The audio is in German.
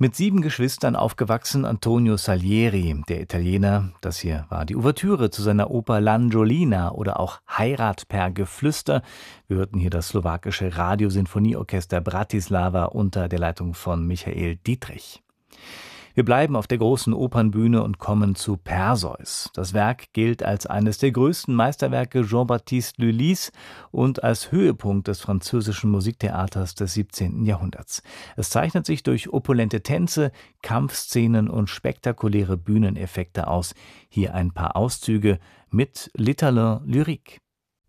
Mit 7 Geschwistern aufgewachsen Antonio Salieri, der Italiener. Das hier war die Ouvertüre zu seiner Oper L'Angiolina oder auch Heirat per Geflüster. Wir hörten hier das slowakische Radiosinfonieorchester Bratislava unter der Leitung von Michael Dietrich. Wir bleiben auf der großen Opernbühne und kommen zu Perseus. Das Werk gilt als eines der größten Meisterwerke Jean-Baptiste Lully's und als Höhepunkt des französischen Musiktheaters des 17. Jahrhunderts. Es zeichnet sich durch opulente Tänze, Kampfszenen und spektakuläre Bühneneffekte aus. Hier ein paar Auszüge mit L'Italien Lyrique.